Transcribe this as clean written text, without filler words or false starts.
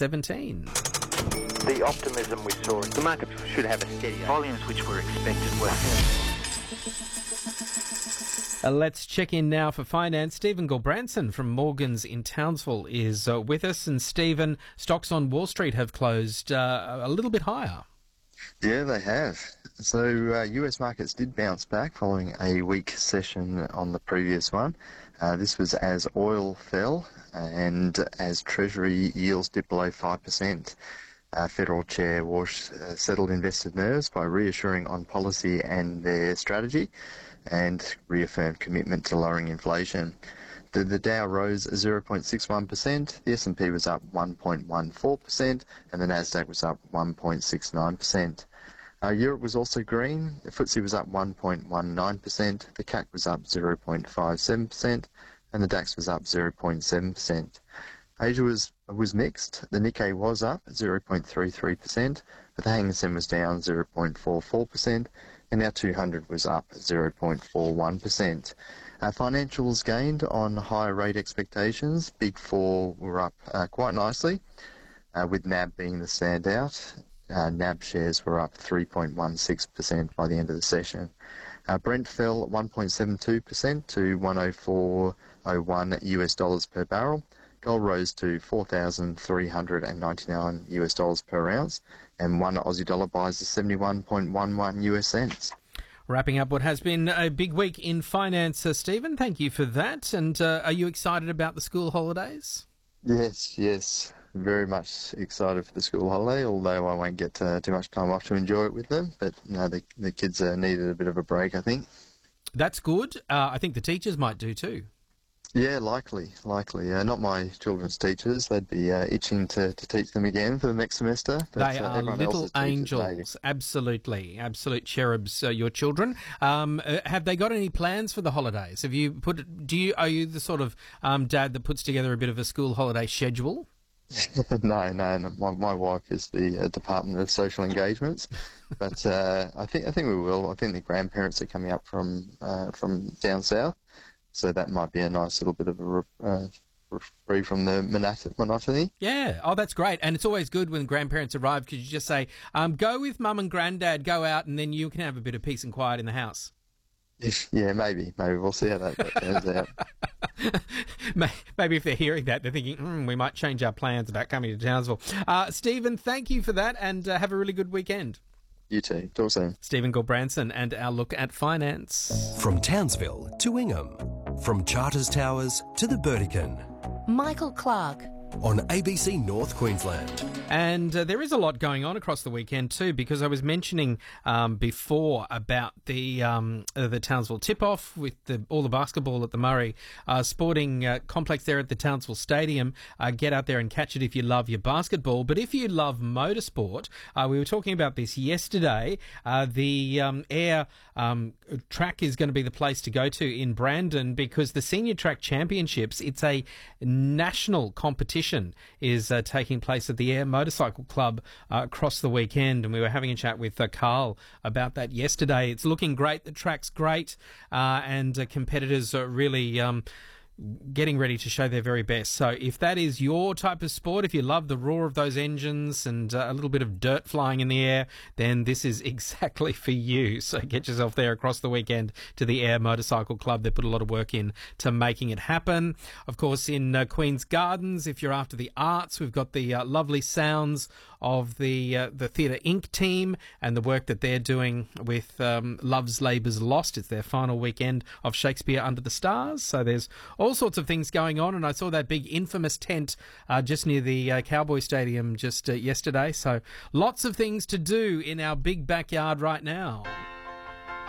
17. The optimism we saw, the market should have a steady volumes which were expected were. Let's check in now for finance. Stephen Gulbranson from Morgans in Townsville is with us. And Stephen, stocks on Wall Street have closed a little bit higher. Yeah, they have. So US markets did bounce back following a weak session on the previous one. This was as oil fell and as Treasury yields dipped below 5%. Federal Chair Walsh settled investor nerves by reassuring on policy and their strategy and reaffirmed commitment to lowering inflation. The Dow rose 0.61%, the S&P was up 1.14%, and the Nasdaq was up 1.69%. Europe was also green. The FTSE was up 1.19%, the CAC was up 0.57%, and the DAX was up 0.7%. Asia was mixed. The Nikkei was up 0.33%, but the Hang Seng was down 0.44%, and our 200 was up 0.41%. Financials gained on higher rate expectations. Big Four were up quite nicely, with NAB being the standout. NAB shares were up 3.16% by the end of the session. Brent fell 1.72% to 104.01 US dollars per barrel. Gold rose to $4,399 US dollars per ounce, and one Aussie dollar buys the 71.11 US cents. Wrapping up what has been a big week in finance, Stephen. Thank you for that. And are you excited about the school holidays? Yes. Very much excited for the school holiday, although I won't get too much time off to enjoy it with them. But no, the kids needed a bit of a break, I think. That's good. I think the teachers might do too. Yeah, likely. Not my children's teachers. They'd be itching to teach them again for the next semester. But, they are little angels. Absolutely. Absolute cherubs, your children. Have they got any plans for the holidays? Are you the sort of dad that puts together a bit of a school holiday schedule? No. My wife is the Department of Social Engagements, but I think we will. I think the grandparents are coming up from down south, so that might be a nice little bit of a free from the monotony. Yeah. Oh, that's great. And it's always good when grandparents arrive because you just say, "Go with mum and granddad, go out, and then you can have a bit of peace and quiet in the house." Yeah, maybe we'll see how that turns out. Maybe if they're hearing that, they're thinking, we might change our plans about coming to Townsville. Stephen, thank you for that, and have a really good weekend. You too. Talk soon. Stephen Gulbranson and our look at finance. From Townsville to Ingham, from Charters Towers to the Burdekin. Michael Clark. On ABC North Queensland. And there is a lot going on across the weekend too, because I was mentioning before about the Townsville tip-off with all the basketball at the Murray Sporting Complex there at the Townsville Stadium. Get out there and catch it if you love your basketball. But if you love motorsport, we were talking about this yesterday, the Air track is going to be the place to go to in Brandon because the Senior Track Championships, it's a national competition, is taking place at the Air Motorcycle Club across the weekend, and we were having a chat with Carl about that yesterday. It's looking great, the track's great, and competitors are really getting ready to show their very best. So if that is your type of sport, if you love the roar of those engines and a little bit of dirt flying in the air, then this is exactly for you. So get yourself there across the weekend to the Air Motorcycle Club. They put a lot of work in to making it happen. Of course, in Queen's Gardens, if you're after the arts, we've got the lovely sounds of the Theatre Inc. team and the work that they're doing with Love's Labour's Lost. It's their final weekend of Shakespeare Under the Stars. So there's all sorts of things going on, and I saw that big infamous tent just near the Cowboy Stadium just yesterday. So lots of things to do in our big backyard right now.